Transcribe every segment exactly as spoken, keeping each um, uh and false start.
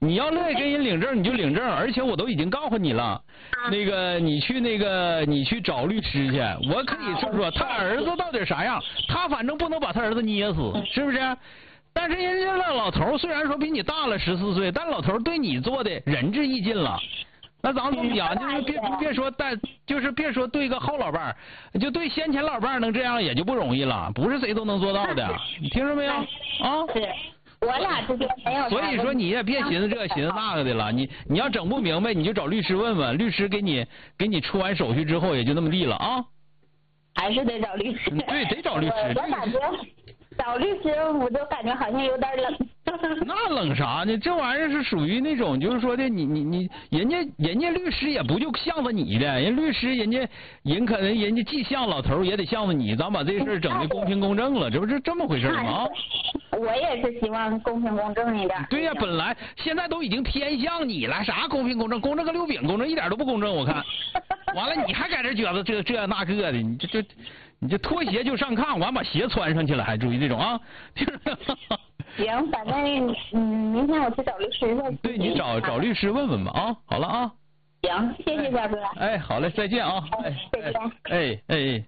你要乐意跟人领证，你就领证，而且我都已经告诉你了， 啊、 那个你去那个你去找律师去，我可以说说他儿子到底啥样，他反正不能把他儿子捏死，是不是？但是人家那老头虽然说比你大了十四岁，但老头对你做的仁至义尽了。那咱们这么讲，就是别别说但就是别说对个后老伴儿，就对先前老伴儿能这样也就不容易了，不是谁都能做到的，你听着没有？啊？ 是。我俩之间没有。 所以说你也别寻思这寻思那个的了，你你要整不明白，你就找律师问问，律师给你给你出完手续之后也就那么地了啊。 还是得找律师。 对，得找律师。 我感觉找律师，我就感觉好像有点冷。 那冷啥呢？这玩意儿是属于那种，就是说的，你你你，人家人家律师也不就向着你的，人律师人家人可能人家既向老头也得向着你，咱把这事儿整的公平公正了，这不是这么回事吗？ 我也是希望公平公正一点。 对呀、啊，本来现在都已经偏向你了，啥公平公正？公正个六饼，公正一点都不公正，我看。完了，你还在这觉得这这那个的，你这这，你这脱鞋就上炕，完把鞋穿上去了，还注意这种啊？ 行，反正嗯，明天我去找律师去。 对，你找找律师问问吧啊！好了啊。 行，谢谢小哥。 哎，好嘞，再见啊！ 哎，再见。 哎哎哎。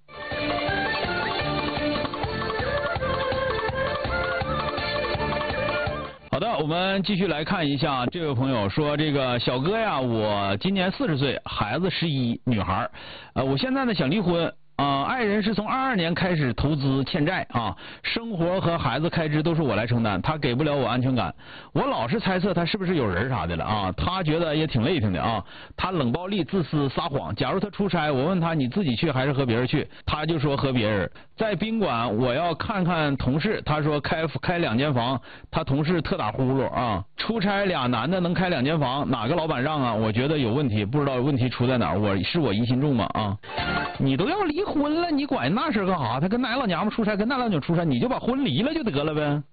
好的，我们继续来看一下，这位朋友说，这个小哥呀，我今年四十岁，孩子十一，女孩，呃，我现在呢想离婚。啊、呃，爱人是从二二年开始投资欠债啊，生活和孩子开支都是我来承担，他给不了我安全感，我老是猜测他是不是有人啥的了啊，他觉得也挺累挺的啊，他冷暴力、自私、撒谎。假如他出差，我问他你自己去还是和别人去，他就说和别人。在宾馆我要看看同事，他说开开两间房，他同事特打呼噜啊。出差俩男的能开两间房，哪个老板让啊？我觉得有问题，不知道问题出在哪儿，我是我疑心重吗啊？你都要离婚了，你管那事干啥？他跟哪老娘们出差，跟那老娘出差，你就把婚离了就得了呗。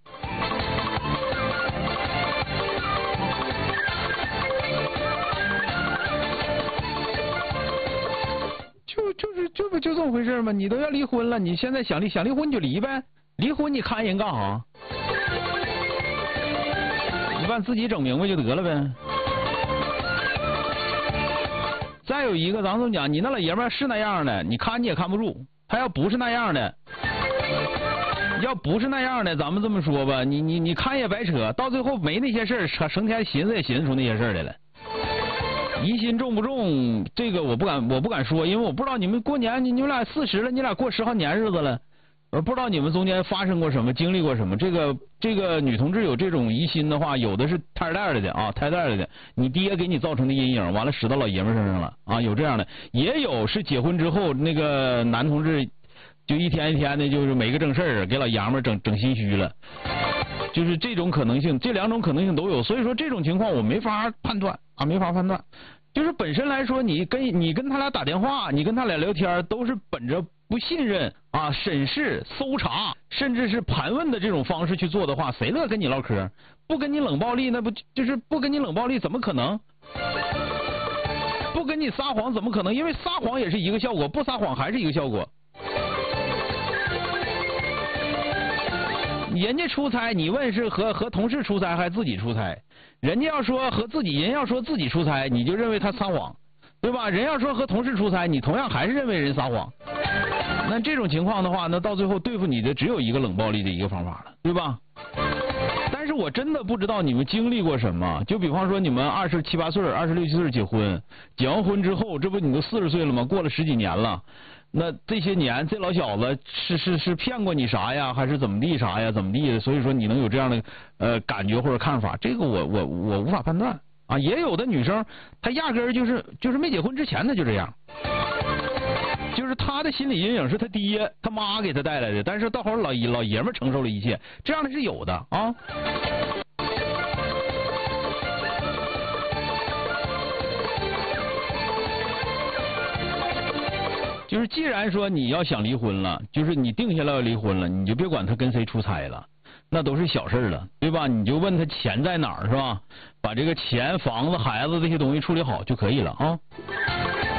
就就是这不就这么回事吗？你都要离婚了，你现在想离想离婚你就离呗，离婚你看人干啥？你把自己整明白就得了呗。再有一个，咱们讲，你那老爷们是那样的，你看你也看不住；他要不是那样的，要不是那样的，咱们这么说吧，你你你看也白扯，到最后没那些事儿，成天寻思也寻思出那些事儿来了。疑心重不重？这个我不敢，我不敢说，因为我不知道你们过年，你你们俩四十了，你俩过十好年日子了。我不知道你们中间发生过什么，经历过什么。这个这个女同志有这种疑心的话，有的是胎带来的啊，胎带来的，你爹给你造成的阴影，完了使到老爷们身上了啊，有这样的，也有是结婚之后那个男同志就一天一天的，就是没个正事儿，给老爷们整整心虚了，就是这种可能性，这两种可能性都有。所以说这种情况我没法判断啊，没法判断。就是本身来说，你跟你跟他俩打电话，你跟他俩聊天，都是本着不信任啊、审视、搜查，甚至是盘问的这种方式去做的话，谁乐跟你唠嗑？不跟你冷暴力，那不就是不跟你冷暴力，怎么可能？不跟你撒谎，怎么可能？因为撒谎也是一个效果，不撒谎还是一个效果。人家出差，你问是和和同事出差还是自己出差？人家要说和自己，人要说自己出差，你就认为他撒谎，对吧？人要说和同事出差，你同样还是认为人撒谎。那这种情况的话，那到最后对付你的只有一个冷暴力的一个方法了，对吧？但是我真的不知道你们经历过什么。就比方说你们二十七八岁、二十六七岁结婚，结完婚之后，这不你都四十岁了吗？过了十几年了。那这些年这老小子是是是骗过你啥呀，还是怎么地啥呀，怎么地的？所以说你能有这样的呃感觉或者看法，这个我我我无法判断啊。也有的女生她压根儿就是就是没结婚之前她就这样，就是她的心理阴影是她爹她妈给她带来的，但是到后来老老爷们承受了一切，这样的是有的啊。就是既然说你要想离婚了，就是你定下来要离婚了，你就别管他跟谁出差了，那都是小事了，对吧？你就问他钱在哪儿，是吧？把这个钱、房子、孩子这些东西处理好就可以了啊。